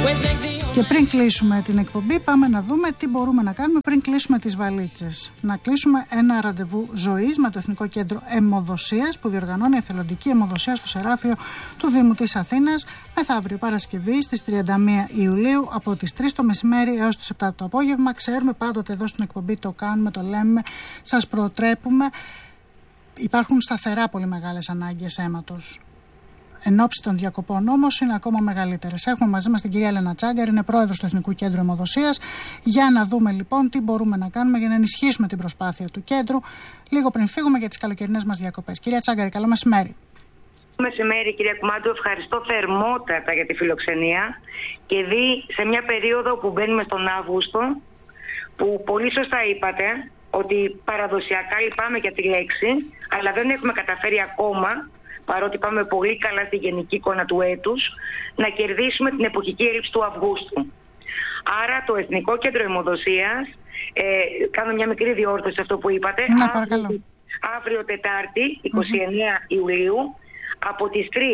Και πριν κλείσουμε την εκπομπή, πάμε να δούμε τι μπορούμε να κάνουμε πριν κλείσουμε τις βαλίτσες. Να κλείσουμε ένα ραντεβού ζωής με το Εθνικό Κέντρο Αιμοδοσίας που διοργανώνει εθελοντική αιμοδοσία στο Σεράφιο του Δήμου της Αθήνας μεθαύριο Παρασκευή στις 31 Ιουλίου από τις 3 το μεσημέρι έως τις 7 το απόγευμα. Ξέρουμε πάντοτε εδώ στην εκπομπή, το κάνουμε, το λέμε, σας προτρέπουμε. Υπάρχουν σταθερά πολύ μεγάλες ανάγκες αίματος. Εν ώψη των διακοπών όμως είναι ακόμα μεγαλύτερες. Έχουμε μαζί μας την κυρία Έλενα Τσάγκαρη, είναι πρόεδρος του Εθνικού Κέντρου Αιμοδοσίας, για να δούμε λοιπόν τι μπορούμε να κάνουμε για να ενισχύσουμε την προσπάθεια του κέντρου λίγο πριν φύγουμε για τις καλοκαιρινές μας διακοπές. Κυρία Τσάγκαρη, καλό μεσημέρι. Μεσημέρι, κυρία Κουμάντου, ευχαριστώ θερμότατα για τη φιλοξενία και δει σε μια περίοδο που μπαίνουμε στον Αύγουστο, που πολύ σωστά είπατε ότι παραδοσιακά λυπάμαι για τη λέξη, αλλά δεν έχουμε καταφέρει ακόμα, παρότι πάμε πολύ καλά στη γενική εικόνα του έτους, να κερδίσουμε την εποχική έλλειψη του Αυγούστου. Άρα το Εθνικό Κέντρο Αιμοδοσίας, κάνω μια μικρή διόρθωση σε αυτό που είπατε, αύριο Τετάρτη, 29 Ιουλίου, από τις 3.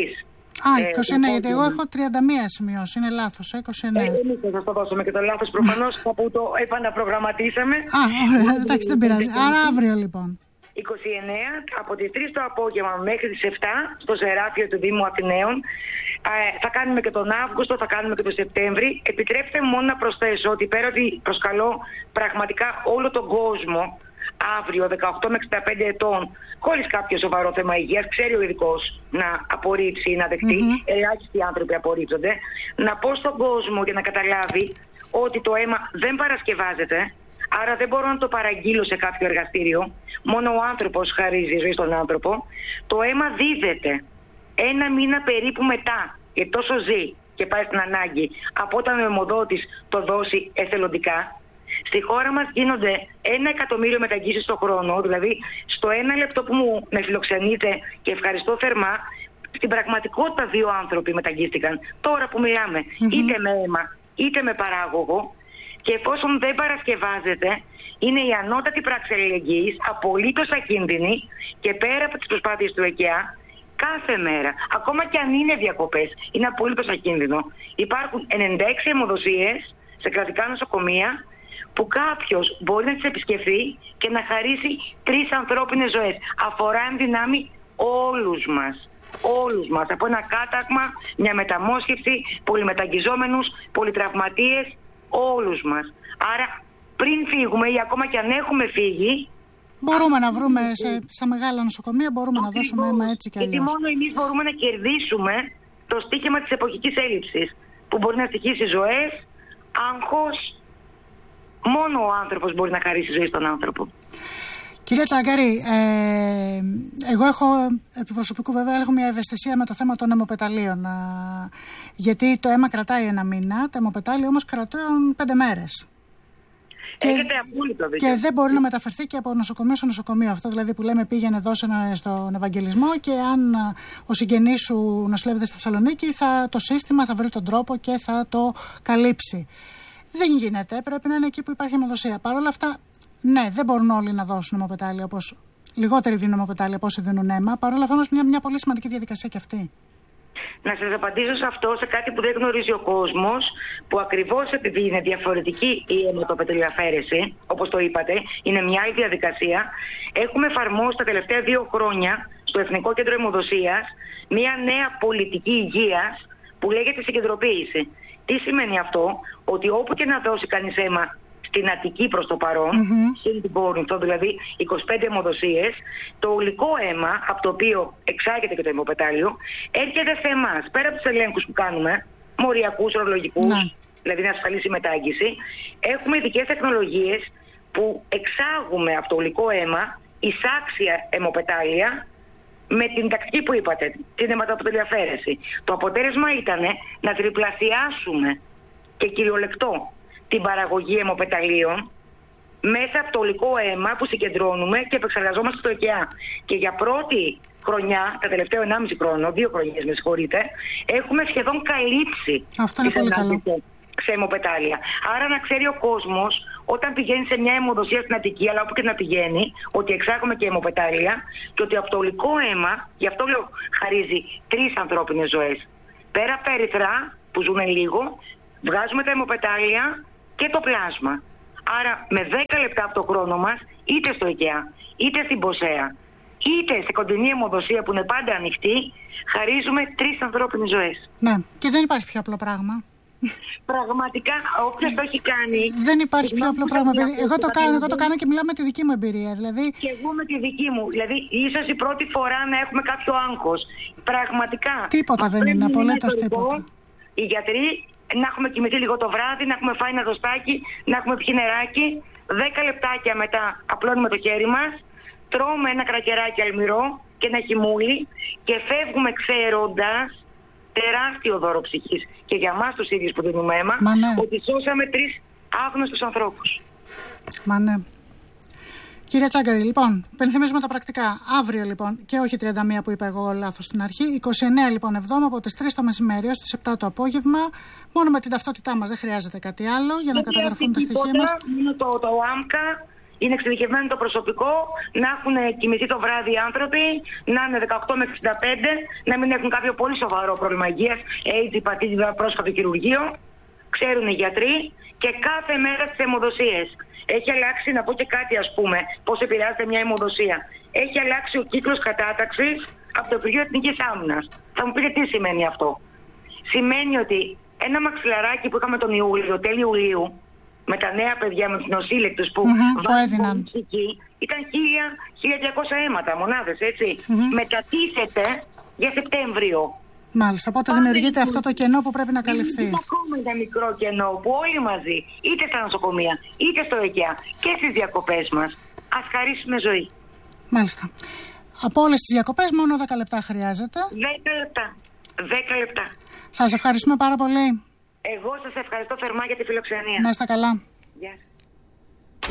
29, γιατί εγώ έχω 31 σημειώσει, είναι λάθος, 29. Εμείς θα σας το δώσουμε και το λάθος προφανώς, που το επαναπρογραμματίσαμε. Ωραία, εντάξει, δεν πειράζει. Άρα αύριο λοιπόν. 29 από τις 3 το απόγευμα μέχρι τις 7 στο Σεράφιο του Δήμου Αθηναίων. Θα κάνουμε και τον Αύγουστο, θα κάνουμε και τον Σεπτέμβρη. Επιτρέψτε μου μόνο να προσθέσω ότι πέρα ότι προσκαλώ πραγματικά όλο τον κόσμο αύριο 18 με 65 ετών χωρίς κάποιο σοβαρό θέμα υγείας, ξέρει ο ειδικός να απορρίψει ή να δεχτεί, ελάχιστοι άνθρωποι απορρίπτονται, να πω στον κόσμο για να καταλάβει ότι το αίμα δεν παρασκευάζεται. Άρα δεν μπορώ να το παραγγείλω σε κάποιο εργαστήριο. Μόνο ο άνθρωπος χαρίζει ζωή στον άνθρωπο. Το αίμα δίδεται 1 μήνα περίπου μετά, και τόσο ζει και πάει στην ανάγκη, από όταν ο αιμοδότης το δώσει εθελοντικά. Στη χώρα μας γίνονται 1 εκατομμύριο μεταγγίσεις το χρόνο, δηλαδή στο 1 λεπτό που με φιλοξενείτε και ευχαριστώ θερμά, στην πραγματικότητα 2 άνθρωποι μεταγγίστηκαν. Τώρα που μιλάμε, είτε με αίμα είτε με παράγωγο. Και εφόσον δεν παρασκευάζεται, είναι η ανώτατη πράξη αλληλεγγύης, απολύτως ακίνδυνη και πέρα από τις προσπάθειες του ΕΚΕΑ, κάθε μέρα, ακόμα και αν είναι διακοπές, είναι απολύτως ακίνδυνο. Υπάρχουν 96 αιμοδοσίες σε κρατικά νοσοκομεία που κάποιος μπορεί να τις επισκεφθεί και να χαρίσει 3 ανθρώπινες ζωές. Αφορά εν δυνάμει όλους μας. Όλους μας. Από ένα κάταγμα, μια μεταμόσχευση, πολυμεταγγιζόμενους, πολυτραυματίες. Όλους μας. Άρα πριν φύγουμε ή ακόμα και αν έχουμε φύγει, μπορούμε να βρούμε στα μεγάλα νοσοκομεία, μπορούμε να δώσουμε αίμα έτσι κι αλλιώς. Γιατί μόνο εμείς μπορούμε να κερδίσουμε το στίχημα της εποχικής έλλειψης, που μπορεί να στοιχήσει ζωές, άγχος. Μόνο ο άνθρωπος μπορεί να χαρίσει ζωή στον άνθρωπο. Κυρία Τσάγκαρη, εγώ έχω επιπροσωπικού βέβαια έχω μια ευαισθησία με το θέμα των αιμοπεταλίων. Γιατί το αίμα κρατάει 1 μήνα, τα αιμοπετάλια όμως κρατούν 5 μέρες. Έχετε απόλυτο δίκιο. Και δεν μπορεί να μεταφερθεί και από νοσοκομείο σε νοσοκομείο. Αυτό δηλαδή που λέμε πήγαινε δώσε στον Ευαγγελισμό και αν ο συγγενής σου νοσηλεύεται στη Θεσσαλονίκη, το σύστημα θα βρει τον τρόπο και θα το καλύψει. Δεν γίνεται, πρέπει να είναι εκεί που υπάρχει αιμοδοσία. Παρ' όλα αυτά, ναι, δεν μπορούν όλοι να δώσουν αιμοπετάλια, λιγότεροι δίνουν αιμοπετάλια από όσοι δίνουν αίμα. Παρ' όλα αυτά όμως μια πολύ σημαντική διαδικασία και αυτή. Να σας απαντήσω σε αυτό, σε κάτι που δεν γνωρίζει ο κόσμος, που ακριβώς επειδή είναι διαφορετική η αιματοπεταλιοαφαίρεση, όπως το είπατε, είναι μια άλλη διαδικασία. Έχουμε εφαρμόσει τα τελευταία 2 χρόνια στο Εθνικό Κέντρο Αιμοδοσίας μια νέα πολιτική υγείας που λέγεται συγκεντροποίηση. Τι σημαίνει αυτό? Ότι όπου και να δώσει κανείς αίμα στην Αττική προς το παρόν, στην την Κόρινθο, δηλαδή 25 αιμοδοσίες, το υλικό αίμα, από το οποίο εξάγεται και το αιμοπετάλιο, έρχεται σε εμάς. Πέρα από τους ελέγχους που κάνουμε, μοριακούς, ορολογικούς, δηλαδή να ασφαλίσει η μετάγγιση, έχουμε ειδικές τεχνολογίες που εξάγουμε από το υλικό αίμα εισάξια αιμοπετάλια με την τακτική που είπατε, την αιματοπεταλιοαφαίρεση. Το αποτέλεσμα ήταν να τριπλασιάσουμε και κυριολεκτό την παραγωγή αιμοπεταλίων μέσα από το υλικό αίμα που συγκεντρώνουμε και επεξεργαζόμαστε στο ΕΚΕΑ. Και για πρώτη χρονιά, τα τελευταία 1,5 χρόνο, 2 χρονιές με συγχωρείτε, έχουμε σχεδόν καλύψει σε αιμοπετάλια. Άρα να ξέρει ο κόσμος, όταν πηγαίνει σε μια αιμοδοσία στην Αττική, αλλά όπου και να πηγαίνει, ότι εξάγουμε και αιμοπετάλια και ότι από το υλικό αίμα, γι' αυτό λέω, χαρίζει 3 ανθρώπινες ζωές. Πέρα από τα ερυθρά που ζουν λίγο, Βγάζουμε τα αιμοπετάλια και το πλάσμα. Άρα με 10 λεπτά από το χρόνο μας, είτε στο ΕΚΕΑ, είτε στην Ποσέα, είτε σε κοντινή αιμοδοσία που είναι πάντα ανοιχτή, χαρίζουμε 3 ανθρώπινες ζωές. Ναι, και δεν υπάρχει πιο απλό πράγμα. Πραγματικά, όποιος το έχει κάνει. Δεν υπάρχει πιο απλό πράγμα. Εγώ το κάνω και μιλάω με τη δική μου εμπειρία. Δηλαδή... Και εγώ με τη δική μου. Δηλαδή, ίσως η πρώτη φορά να έχουμε κάποιο άγχος. Πραγματικά. Τίποτα δεν είναι, απολύτως τίποτα. Οι γιατροί να έχουμε κοιμηθεί λίγο το βράδυ, να έχουμε φάει ένα δοστάκι, να έχουμε πιει νεράκι. 10 λεπτάκια μετά απλώνουμε το χέρι μας, τρώμε ένα κρακεράκι αλμυρό και ένα χυμούλι και φεύγουμε ξέροντας τεράστιο δώρο ψυχής και για μας τους ίδιους που δίνουμε αίμα, ότι σώσαμε 3 άγνωστους ανθρώπους. Μα ναι. Κύριε Τσάγκαρη, λοιπόν, υπενθυμίζουμε τα πρακτικά. Αύριο, λοιπόν, και όχι 31 που είπα εγώ λάθος στην αρχή. 29, λοιπόν, Εβδόμου από τις 3 το μεσημέρι έως τις 7 το απόγευμα. Μόνο με την ταυτότητά μας, δεν χρειάζεται κάτι άλλο για να καταγραφούν τα στοιχεία μας. Είναι το ΆΜΚΑ, είναι εξειδικευμένο το προσωπικό, να έχουν κοιμηθεί το βράδυ οι άνθρωποι, να είναι 18 με 65, να μην έχουν κάποιο πολύ σοβαρό πρόβλημα υγείας, AIDS, υπατήτηδα, πρόσφατο χειρουργείο. Ξέρουν οι γιατροί και κάθε μέρα στις αιμοδοσίες. Έχει αλλάξει, να πω και κάτι, ας πούμε, πώς επηρεάζεται μια αιμοδοσία. Έχει αλλάξει ο κύκλος κατάταξης από το Υπουργείο Εθνικής Άμυνας. Θα μου πείτε τι σημαίνει αυτό. Σημαίνει ότι ένα μαξιλαράκι που είχαμε τον Ιούλιο, τέλη Ιουλίου, με τα νέα παιδιά, με τους νοσήλεκτους που έδιναν ψυχή, ήταν 1.200 αίματα, μονάδες, έτσι. Μετατίθεται για Σεπτέμβριο. Μάλιστα, οπότε δημιουργείται αυτό το κενό που πρέπει να καλυφθεί. Είναι ακόμα ένα μικρό κενό που όλοι μαζί, είτε στα νοσοκομεία, είτε στο ΕΚΕΑ και στις διακοπές μας, ας χαρίσουμε ζωή. Μάλιστα. Από όλες τις διακοπές μόνο 10 λεπτά χρειάζεται. 10 λεπτά. 10 λεπτά. Σας ευχαριστούμε πάρα πολύ. Εγώ σας ευχαριστώ θερμά για τη φιλοξενία. Να είστε καλά. Γεια σας.